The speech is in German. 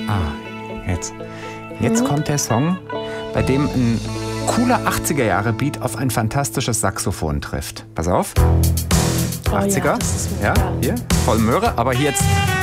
Jetzt kommt der Song, bei dem ein cooler 80er-Jahre-Beat auf ein fantastisches Saxophon trifft. Pass auf. 80er. Ja, hier, voll Möhre, aber hier jetzt